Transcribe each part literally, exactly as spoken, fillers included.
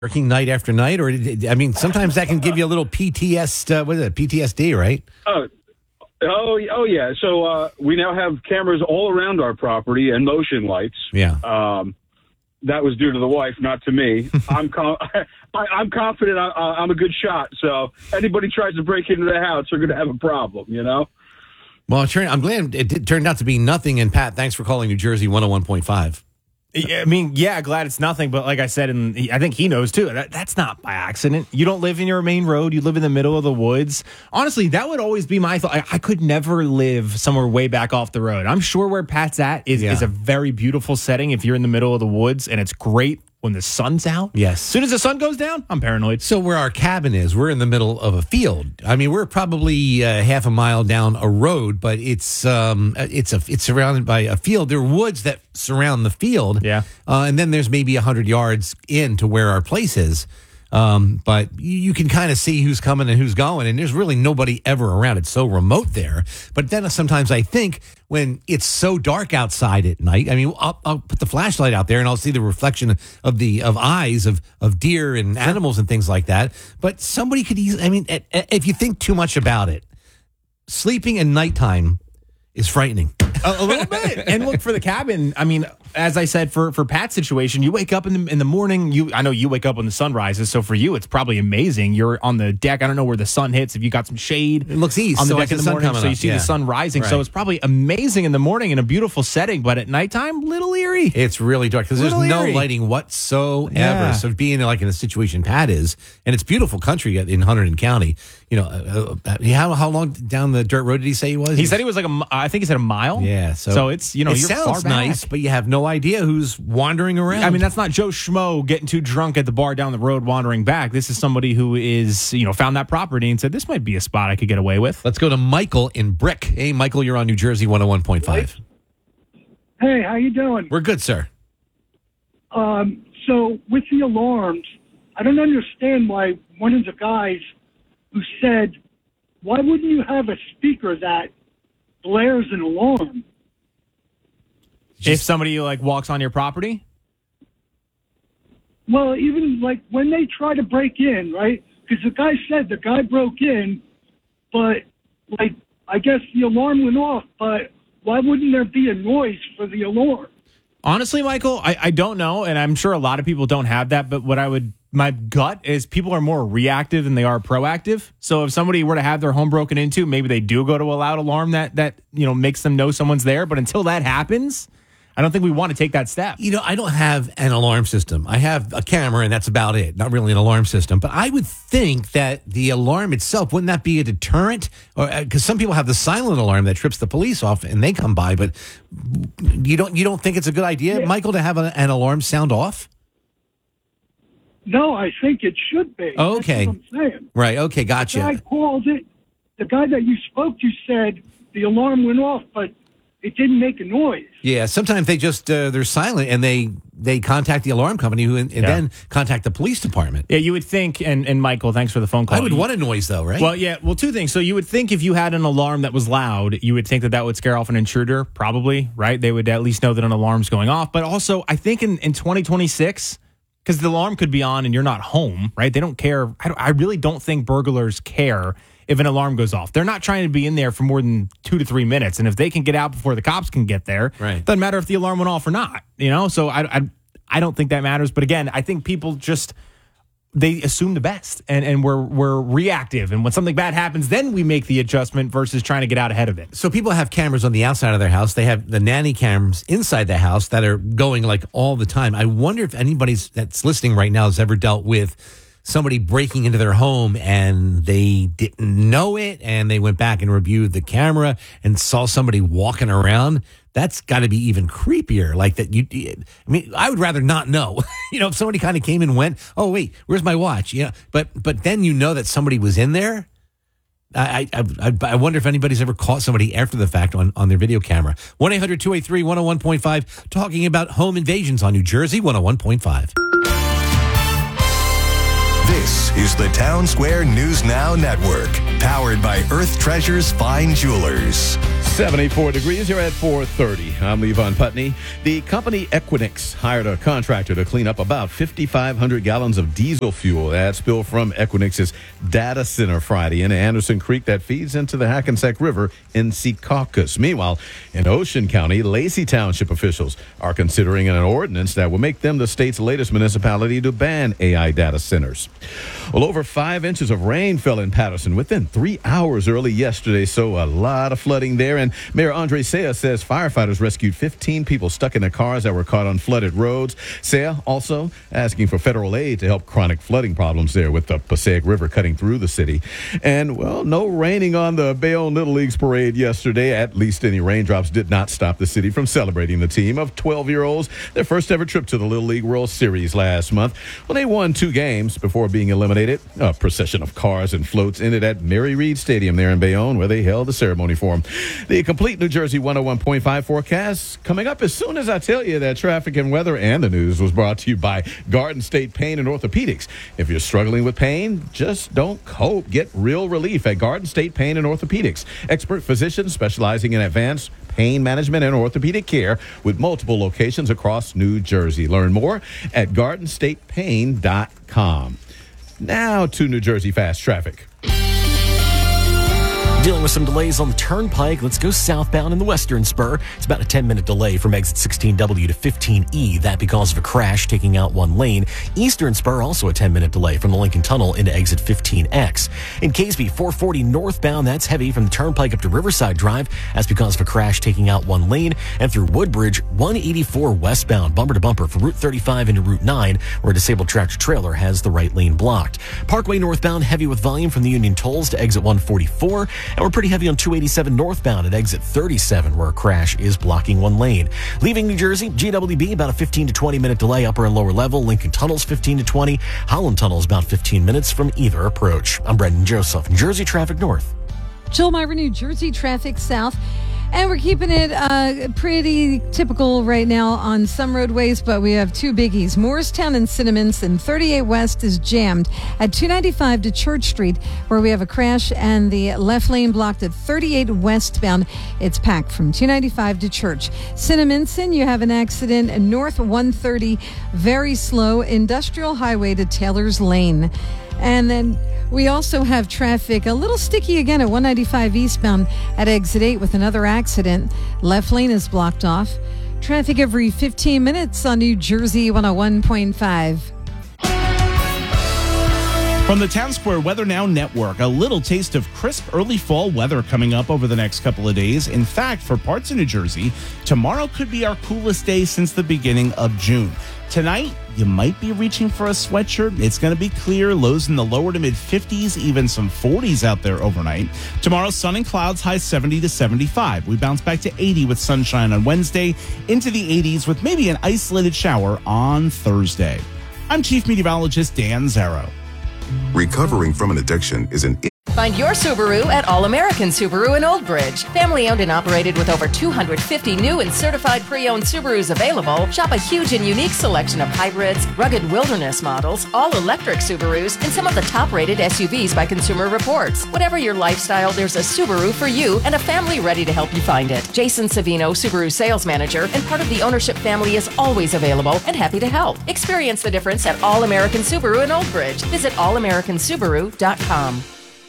working night after night, or I mean, sometimes that can give you a little P T S. Uh, what is it? P T S D, right? Oh, oh, oh, yeah. So uh, we now have cameras all around our property and motion lights. Yeah. Um, that was due to the wife, not to me. I'm com- I, I'm confident I, I'm a good shot. So anybody tries to break into the house, they're going to have a problem. You know. Well, I'm glad it did, turned out to be nothing. And Pat, thanks for calling New Jersey one oh one point five. I mean, yeah, glad it's nothing. But like I said, and I think he knows too, that, that's not by accident. You don't live in your main road. You live in the middle of the woods. Honestly, that would always be my thought. I, I could never live somewhere way back off the road. I'm sure where Pat's at is, Yeah. is a very beautiful setting if you're in the middle of the woods, and it's great when the sun's out. Yes. As soon as the sun goes down, I'm paranoid. So where our cabin is, we're in the middle of a field. I mean, we're probably uh, half a mile down a road, but it's um, it's a it's surrounded by a field. There are woods that surround the field. Yeah. Uh, and then there's maybe one hundred yards in to where our place is. Um, but you, you can kind of see who's coming and who's going, and there's really nobody ever around. It's so remote there. But then sometimes I think when it's so dark outside at night, I mean, I'll, I'll put the flashlight out there and I'll see the reflection of the of eyes of of deer and animals and things like that. But somebody could easily, I mean, if you think too much about it, sleeping at nighttime is frightening. a, a little bit. And look, for the cabin, I mean, as I said, for for Pat's situation, you wake up in the in the morning. You, I know you wake up when the sun rises, so for you, it's probably amazing. You're on the deck. I don't know where the sun hits. If you got some shade, It looks east, on the so I deck see in the the sun morning, coming so you up, see yeah. the sun rising. So Right. it's probably amazing in the morning in a beautiful setting. But at nighttime, little eerie. It's really dark because there's Little no eerie. lighting whatsoever. Yeah. So being like in a situation Pat is, and it's beautiful country in Hunterdon County. You know, uh, uh, how how long down the dirt road did he say he was? He said he was like a, mi- I think he said a mile. Yeah, so, so it's you know it you're sounds far back. nice, but you have no idea who's wandering around. I mean, that's not Joe Schmo getting too drunk at the bar down the road wandering back. This is somebody who is, you know, found that property and said, this might be a spot I could get away with. Let's go to Michael in Brick. Hey, Michael, you're on New Jersey one oh one point five. Hey, how you doing? We're good, sir. Um, so with the alarms, I don't understand why one of the guys who said, why wouldn't you have a speaker that blares an alarm? If somebody like walks on your property? Well, even like when they try to break in, right? Because the guy said the guy broke in, but like I guess the alarm went off, but why wouldn't there be a noise for the alarm? Honestly, Michael, I, I don't know, and I'm sure a lot of people don't have that, but what I would, my gut is people are more reactive than they are proactive. So if somebody were to have their home broken into, maybe they do go to a loud alarm that, that you know, makes them know someone's there, but until that happens, I don't think we want to take that step. You know, I don't have an alarm system. I have a camera, and that's about it. Not really an alarm system. But I would think that the alarm itself, wouldn't that be a deterrent? Or because some people have the silent alarm that trips the police off, and they come by. But you don't you don't think it's a good idea, Yeah. Michael, to have a, an alarm sound off? No, I think it should be. Okay. That's what I'm saying. Right. Okay. The guy Gotcha. called it. The guy that you spoke to said the alarm went off, but it didn't make a noise. Yeah. Sometimes they just uh, they're silent, and they they contact the alarm company, who and, and Yeah. then contact the police department. Yeah, you would think, and, and Michael, thanks for the phone call. I would You- want a noise, though, right? Well, yeah. Well, two things. So you would think if you had an alarm that was loud, you would think that that would scare off an intruder, probably, right? They would at least know that an alarm's going off. But also, I think in, in twenty twenty-six, because the alarm could be on and you're not home, right? They don't care. I, don't, I really don't think burglars care if an alarm goes off. They're not trying to be in there for more than two to three minutes. And if they can get out before the cops can get there, Right. doesn't matter if the alarm went off or not, you know? So I, I, I don't think that matters. But again, I think people just... they assume the best, and, and we're we're reactive. And when something bad happens, then we make the adjustment versus trying to get out ahead of it. So people have cameras on the outside of their house. They have the nanny cams inside the house that are going like all the time. I wonder if anybody's that's listening right now has ever dealt with somebody breaking into their home and they didn't know it, and they went back and reviewed the camera and saw somebody walking around. That's got to be even creepier. Like that, you. I mean, I would rather not know. You know, if somebody kind of came and went, oh wait, where's my watch? You know, but but then you know that somebody was in there. I I I, I wonder if anybody's ever caught somebody after the fact on, on their video camera. one eight hundred two eight three one oh one point five, talking about home invasions on New Jersey one oh one point five. This is the Town Square News Now Network, powered by Earth Treasures Fine Jewelers. seventy-four degrees here at four thirty. I'm Levon Putney. The company Equinix hired a contractor to clean up about fifty-five hundred gallons of diesel fuel that spilled from Equinix's data center Friday in Anderson Creek that feeds into the Hackensack River in Secaucus. Meanwhile, in Ocean County, Lacey Township officials are considering an ordinance that will make them the state's latest municipality to ban A I data centers. Well, over five inches of rain fell in Patterson within three hours early yesterday, so a lot of flooding there. And Mayor Andre Saya says firefighters rescued fifteen people stuck in their cars that were caught on flooded roads. Saya also asking for federal aid to help chronic flooding problems there with the Passaic River cutting through the city. And, well, no raining on the Bayonne Little Leagues parade yesterday. At least any raindrops did not stop the city from celebrating the team of twelve-year-olds, their first ever trip to the Little League World Series last month. Well, they won two games before being eliminated. A procession of cars and floats ended at Mary Reed Stadium there in Bayonne, where they held the ceremony for them. The complete New Jersey one oh one point five forecast coming up as soon as I tell you that traffic and weather and the news was brought to you by Garden State Pain and Orthopedics. If you're struggling with pain, just don't cope. Get real relief at Garden State Pain and Orthopedics. Expert physicians specializing in advanced pain management and orthopedic care with multiple locations across New Jersey. Learn more at garden state pain dot com. Now to New Jersey fast traffic. Dealing with some delays on the Turnpike. Let's go southbound in the Western Spur. It's about a ten-minute delay from exit sixteen W to fifteen E. That because of a crash taking out one lane. Eastern Spur, also a ten-minute delay from the Lincoln Tunnel into exit fifteen X. In Caseby, four forty northbound, that's heavy from the Turnpike up to Riverside Drive. That's because of a crash taking out one lane. And through Woodbridge, one eighty-four westbound, bumper to bumper from Route thirty-five into Route nine, where a disabled tractor trailer has the right lane blocked. Parkway northbound, heavy with volume from the Union Tolls to exit one forty-four. And we're pretty heavy on two eighty-seven northbound at exit thirty-seven, where a crash is blocking one lane. Leaving New Jersey, G W B, about a fifteen to twenty minute delay, upper and lower level. Lincoln Tunnel's fifteen to twenty. Holland Tunnel's about fifteen minutes from either approach. I'm Brendan Joseph, New Jersey Traffic North. Joel Myra, New Jersey Traffic South. And we're keeping it uh, pretty typical right now on some roadways, but we have two biggies. Morristown and Cinnaminson, thirty-eight West is jammed at two ninety-five to Church Street, where we have a crash and the left lane blocked at thirty-eight westbound. It's packed from two ninety-five to Church. Cinnaminson, you have an accident north one thirty, very slow, Industrial Highway to Taylor's Lane. And then we also have traffic a little sticky again at one ninety-five eastbound at exit eight with another accident. Left lane is blocked off. Traffic every fifteen minutes on New Jersey one oh one point five. From the Town Square Weather Now Network, a little taste of crisp early fall weather coming up over the next couple of days. In fact, for parts of New Jersey, tomorrow could be our coolest day since the beginning of June. Tonight, you might be reaching for a sweatshirt. It's going to be clear, lows in the lower to mid fifties, even some forties out there overnight. Tomorrow, sun and clouds, high seventy to seventy-five. We bounce back to eighty with sunshine on Wednesday, into the eighties with maybe an isolated shower on Thursday. I'm Chief Meteorologist Dan Zarrow. Recovering from an addiction is an Find your Subaru at All American Subaru in Old Bridge. Family owned and operated with over two hundred fifty new and certified pre-owned Subarus available. Shop a huge and unique selection of hybrids, rugged wilderness models, all-electric Subarus, and some of the top-rated S U Vs by Consumer Reports. Whatever your lifestyle, there's a Subaru for you and a family ready to help you find it. Jason Savino, Subaru sales manager and part of the ownership family, is always available and happy to help. Experience the difference at All American Subaru in Old Bridge. Visit all american subaru dot com.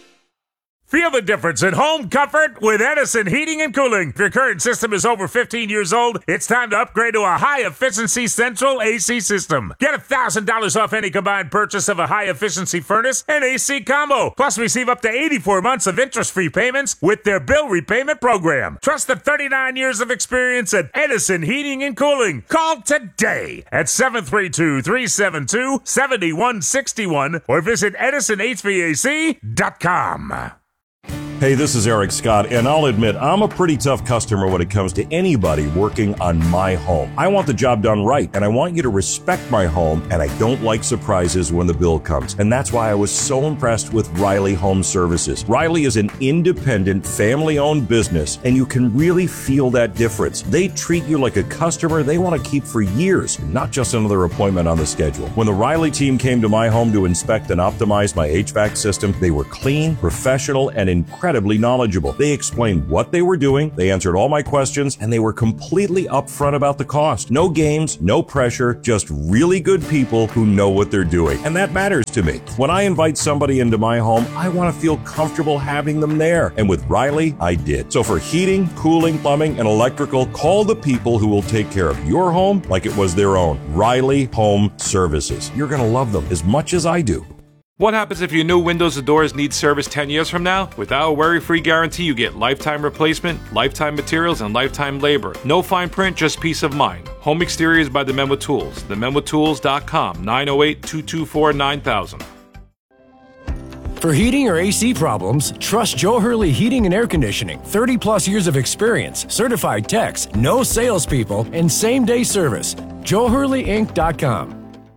Feel the difference in home comfort with Edison Heating and Cooling. If your current system is over fifteen years old, it's time to upgrade to a high-efficiency central A C system. Get one thousand dollars off any combined purchase of a high-efficiency furnace and A C combo. Plus, receive up to eighty-four months of interest-free payments with their bill repayment program. Trust the thirty-nine years of experience at Edison Heating and Cooling. Call today at seven three two, three seven two, seven one six one or visit edison h v a c dot com. Hey, this is Eric Scott, and I'll admit I'm a pretty tough customer when it comes to anybody working on my home. I want the job done right, and I want you to respect my home, and I don't like surprises when the bill comes. And that's why I was so impressed with Riley Home Services. Riley is an independent, family-owned business, and you can really feel that difference. They treat you like a customer they want to keep for years, not just another appointment on the schedule. When the Riley team came to my home to inspect and optimize my H V A C system, they were clean, professional, and incredible incredibly knowledgeable. They explained what they were doing, they answered all my questions, and they were completely upfront about the cost. No games, no pressure, just really good people who know what they're doing. And that matters to me. When I invite somebody into my home, I want to feel comfortable having them there. And with Riley, I did. So for heating, cooling, plumbing, and electrical, call the people who will take care of your home like it was their own. Riley Home Services. You're going to love them as much as I do. What happens if your new windows or doors need service ten years from now? With our worry-free guarantee, you get lifetime replacement, lifetime materials, and lifetime labor. No fine print, just peace of mind. Home Exteriors by the Men with Tools. the men with tools dot com, nine oh eight, two two four, nine thousand. For heating or A C problems, trust Joe Hurley Heating and Air Conditioning. thirty plus years of experience, certified techs, no salespeople, and same-day service. joe hurley inc dot com.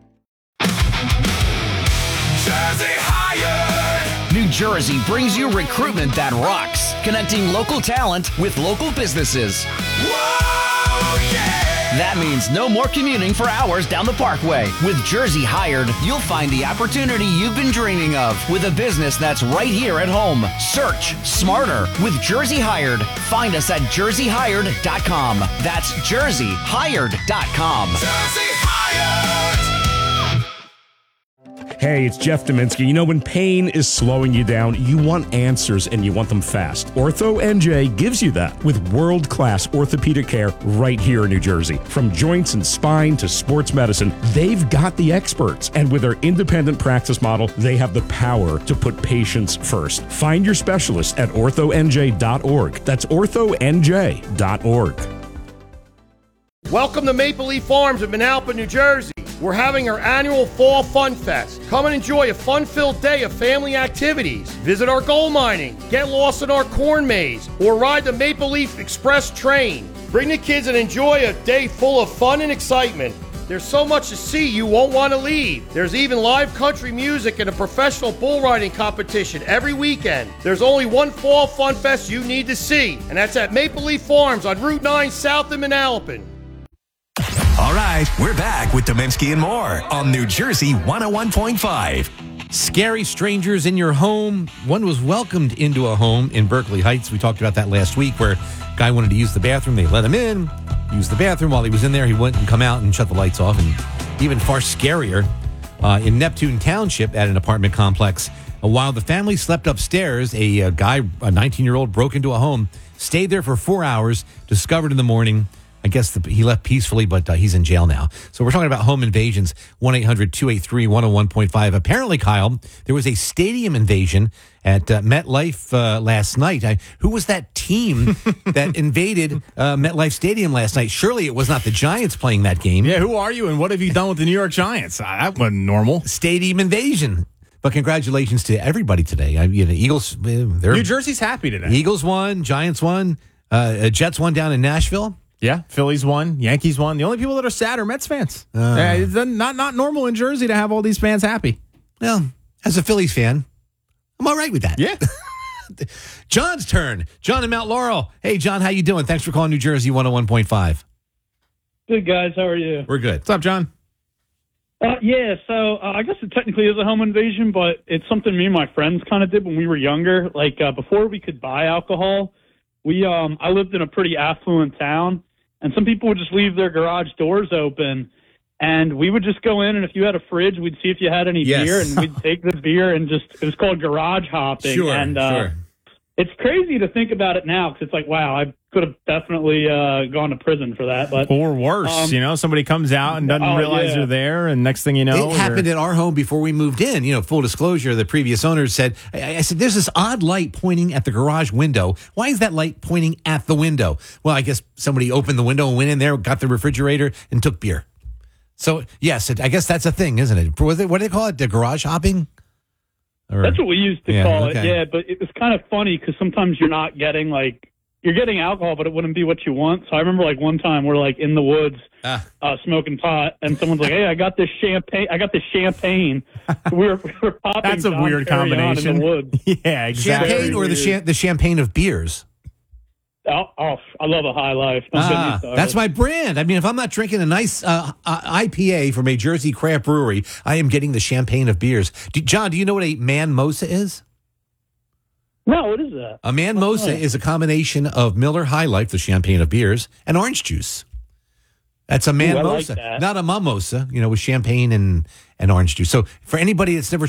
Jersey Hired! New Jersey brings you recruitment that rocks, connecting local talent with local businesses. Whoa, yeah! That means no more commuting for hours down the Parkway. With Jersey Hired, you'll find the opportunity you've been dreaming of with a business that's right here at home. Search smarter with Jersey Hired. Find us at jersey hired dot com. That's jersey hired dot com. Jersey Hired! Hey, it's Jeff Dominski. You know, when pain is slowing you down, you want answers and you want them fast. Ortho N J gives you that with world-class orthopedic care right here in New Jersey. From joints and spine to sports medicine, they've got the experts. And with their independent practice model, they have the power to put patients first. Find your specialist at ortho n j dot org. That's ortho n j dot org. Welcome to Maple Leaf Farms in Manalapan, New Jersey. We're having our annual Fall Fun Fest. Come and enjoy a fun-filled day of family activities. Visit our gold mining, get lost in our corn maze, or ride the Maple Leaf Express train. Bring the kids and enjoy a day full of fun and excitement. There's so much to see you won't want to leave. There's even live country music and a professional bull riding competition every weekend. There's only one Fall Fun Fest you need to see, and that's at Maple Leaf Farms on Route nine South in Manalapan. All right, we're back with Dominski and more on New Jersey one oh one point five. Scary strangers in your home. One was welcomed into a home in Berkeley Heights. We talked about that last week where a guy wanted to use the bathroom. They let him in, use the bathroom. While he was in there, he wouldn't come out and shut the lights off. And even far scarier, uh, in Neptune Township at an apartment complex, uh, while the family slept upstairs, a, a guy, a nineteen-year-old, broke into a home, stayed there for four hours, discovered in the morning. I guess the, he left peacefully, but uh, he's in jail now. So we're talking about home invasions, one eight hundred two eight three one oh one point five. Apparently, Kyle, there was a stadium invasion at uh, MetLife uh, last night. I, who was that team that invaded uh, MetLife Stadium last night? Surely it was not the Giants playing that game. Yeah, who are you and what have you done with the New York Giants? Uh, that wasn't normal. Stadium invasion. But congratulations to everybody today. I, you know, Eagles, uh, New Jersey's happy today. Eagles won, Giants won, uh, Jets won down in Nashville. Yeah, Phillies won, Yankees won. The only people that are sad are Mets fans. Uh, uh, it's not not normal in Jersey to have all these fans happy. Well, as a Phillies fan, I'm all right with that. Yeah. John's turn. John in Mount Laurel. Hey, John, how you doing? Thanks for calling New Jersey one oh one point five. Good, guys. How are you? We're good. What's up, John? Uh, yeah, so uh, I guess it technically is a home invasion, but it's something me and my friends kind of did when we were younger. Like, uh, before we could buy alcohol, we um, I lived in a pretty affluent town. And some people would just leave their garage doors open, and we would just go in, and if you had a fridge, we'd see if you had any yes. beer, and we'd take the beer and just, it was called garage hopping. Sure, and uh, sure. It's crazy to think about it now, because it's like, wow, I could have definitely uh, gone to prison for that. But Or worse, um, you know, somebody comes out and doesn't oh, realize yeah. you're there, and next thing you know. It happened at our home before we moved in. You know, full disclosure, the previous owners said, I, I said, there's this odd light pointing at the garage window. Why is that light pointing at the window? Well, I guess somebody opened the window and went in there, got the refrigerator, and took beer. So, yes, it, I guess that's a thing, isn't it? Was it what do they call it? The garage hopping? Or, That's what we used to yeah, call okay. it, yeah. But it was kind of funny because sometimes you're not getting, like, you're getting alcohol, but it wouldn't be what you want. So I remember, like, one time we're, like, in the woods ah. uh, smoking pot, and someone's like, hey, I got this champagne. I got this champagne. we, were, we were popping That's a Dom weird Perignon combination. in the woods. Yeah, exactly. Champagne or the, cha- the champagne of beers? Oh, oh, I love a high life. Don't get me Ah, started. that's my brand. I mean, if I'm not drinking a nice uh, uh, I P A from a Jersey craft brewery, I am getting the champagne of beers. Do, John, do you know what a man mosa is? No, what is that? A Man Mosa is a combination of Miller High Life, the champagne of beers, and orange juice. That's a Man Ooh, I like Mosa, that. not a mimosa, you know, with champagne and, and orange juice. So for anybody that's never